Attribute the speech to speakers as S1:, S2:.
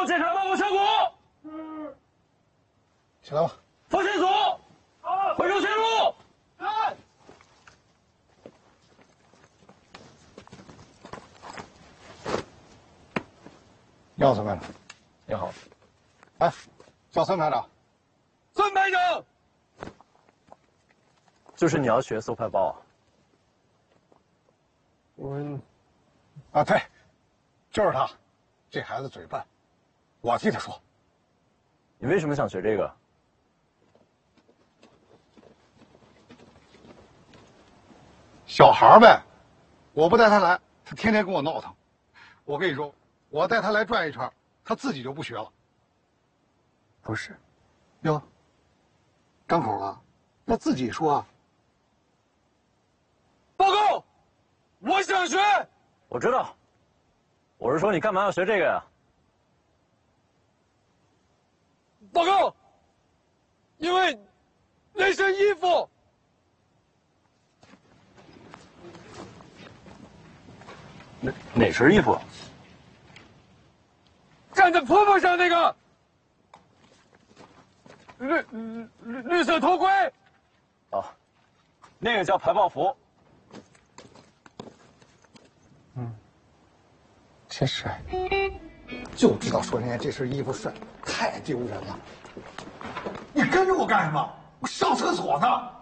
S1: 检查报告效果。
S2: 起来吧。
S1: 发现组，回收线路。
S2: 杨孙排长，
S1: 你好。
S2: 哎，叫孙排长。
S1: 孙排长，就是你要学搜派报啊？
S2: 啊，对，就是他。这孩子嘴笨，我替他说。
S1: 你为什么想学这个？
S2: 小孩呗，我不带他来，他天天跟我闹腾。我跟你说，我带他来转一圈，他自己就不学了。
S1: 不是，
S2: 哟，张口了，那自己说啊。
S1: 报告，我想学。我知道，我是说你干嘛要学这个呀？报告，因为那身衣服。哪身衣服？站在坡坡上那个绿色头盔。哦，那个叫排爆服。
S2: 真是，就知道说人家这身衣服帅，太丢人了。你跟着我干什么？我上厕所呢。